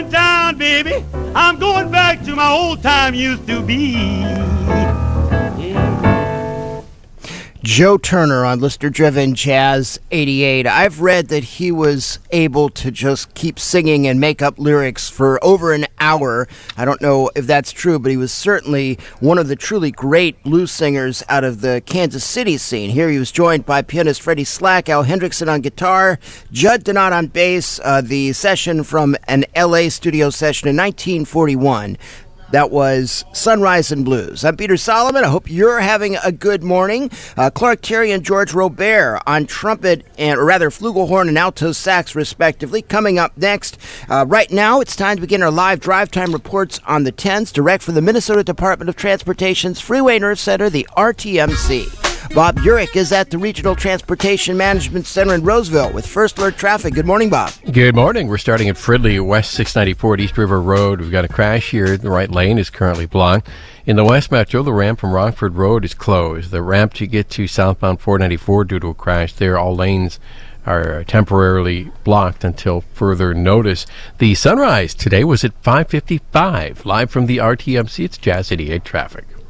Down, baby, I'm going back to my old time used to be. Joe Turner on listener-driven Jazz 88. I've read that he was able to just keep singing and make up lyrics for over an hour. I don't know if that's true, but he was certainly one of the truly great blues singers out of the Kansas City scene. Here he was joined by pianist Freddie Slack, Al Hendrickson on guitar, Judd Donat on bass, the session from an L.A. studio session in 1941. That was Sunrise and Blues. I'm Peter Solomon. I hope you're having a good morning. Clark Terry and George Robert on trumpet, or rather flugelhorn and alto sax, respectively. Coming up next, right now, it's time to begin our live drive time reports on the 10s, direct from the Minnesota Department of Transportation's Freeway Nerve Center, the RTMC. Bob Urich is at the Regional Transportation Management Center in Roseville with First Alert Traffic. Good morning, Bob. Good morning. We're starting at Fridley, West 694 at East River Road. We've got a crash here. The right lane is currently blocked. In the West Metro, the ramp from Rockford Road is closed. The ramp to get to southbound 494 due to a crash there, all lanes are temporarily blocked until further notice. The sunrise today was at 5:55. Live from the RTMC, it's Jazz 88 Traffic.